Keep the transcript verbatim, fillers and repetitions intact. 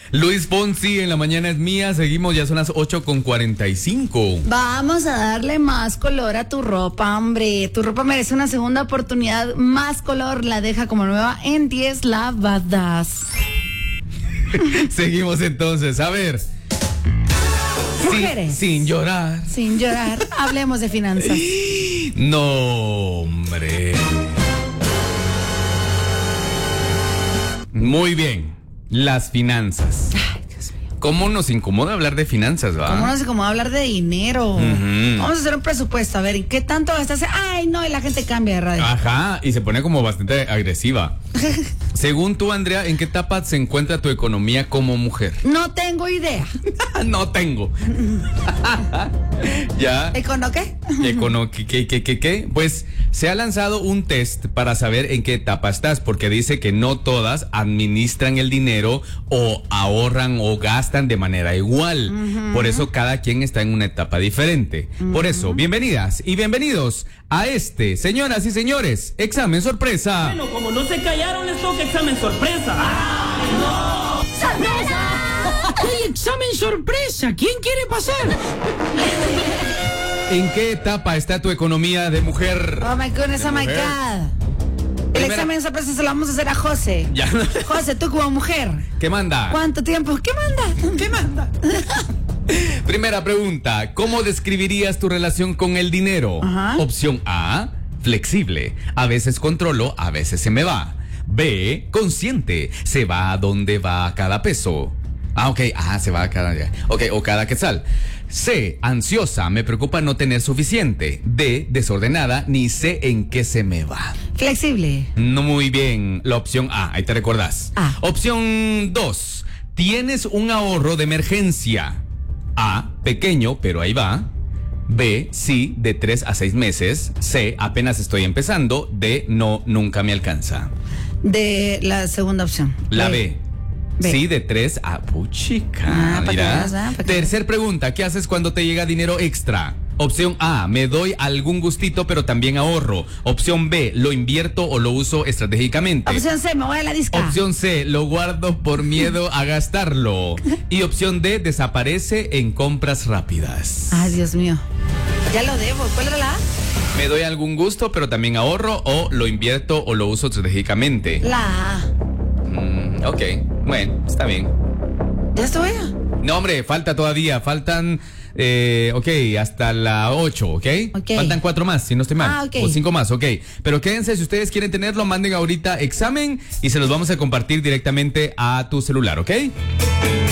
Luis Fonsi, en la mañana es mía. Seguimos, ya son las ocho con cuarenta y cinco. Vamos a darle más color a tu ropa, hombre. Tu ropa merece una segunda oportunidad. Más color, la deja como nueva en diez lavadas. Seguimos entonces, a ver. Mujeres. Sin, sin llorar. Sin llorar, hablemos de finanzas. No, hombre. Muy bien, las finanzas. Ay, Dios mío. ¿Cómo nos incomoda hablar de finanzas, va? ¿Cómo no sé cómo hablar de dinero? Uh-huh. Vamos a hacer un presupuesto, a ver, ¿en qué tanto gastaste? Ay, no, y la gente cambia de radio. Ajá, y se pone como bastante agresiva. Según tú, Andrea, ¿en qué etapa se encuentra tu economía como mujer? No tengo idea. No tengo. ¿Ya? ¿Econo qué? Econo, ¿qué, qué, qué, qué, qué? Pues se ha lanzado un test para saber en qué etapa estás, porque dice que no todas administran el dinero o ahorran o gastan de manera igual. Uh-huh. Por eso cada quien está en una etapa diferente. Uh-huh. Por eso, bienvenidas y bienvenidos a este, señoras y señores, examen sorpresa. Bueno, como no se callaron, les toca examen sorpresa. ¡Ay, no! ¡Sorpresa! ¡Ay, examen sorpresa! ¿Quién quiere pasar? ¿En qué etapa está tu economía de mujer? Oh my goodness, oh my mujer. God. El Primera... examen sorpresa se lo vamos a hacer a José. Ya. José, tú como mujer. ¿Qué manda? ¿Cuánto tiempo? ¿Qué manda? ¿Qué manda? Primera pregunta, ¿cómo describirías tu relación con el dinero? Ajá. Opción A, flexible. A veces controlo, a veces se me va. B, consciente. Se va a donde va cada peso. Ah, ok. Ah, se va a cada... Ok, o cada quetzal. C, ansiosa. Me preocupa no tener suficiente. D, desordenada. Ni sé en qué se me va. Flexible. No, muy bien. La opción A, ahí te recordás. A. Opción dos, tienes un ahorro de emergencia. A, pequeño, pero ahí va. B, sí, de tres a seis meses. C, apenas estoy empezando. D, no, nunca me alcanza. De la segunda opción. La B. B. B. Sí, de tres a... Puchica, Ah, pa' que mira. veas, ah, pa' que Tercer pregunta, ¿qué haces cuando te llega dinero extra? Opción A, me doy algún gustito, pero también ahorro. Opción B, lo invierto o lo uso estratégicamente. Opción C, me voy a la disca. Opción C, lo guardo por miedo a gastarlo. Y opción D, desaparece en compras rápidas. Ay, Dios mío. Ya lo debo. ¿Cuál era la A? Me doy algún gusto, pero también ahorro, o lo invierto o lo uso estratégicamente. La A. Mm, ok, bueno, está bien. ¿Ya estuve? No, hombre, falta todavía, faltan, eh, ok, hasta la ocho, ¿ok? Ok. Faltan cuatro más, si no estoy mal. Ah, ok. O cinco más, ok. Pero quédense, si ustedes quieren tenerlo, manden ahorita examen y se los vamos a compartir directamente a tu celular, ¿ok?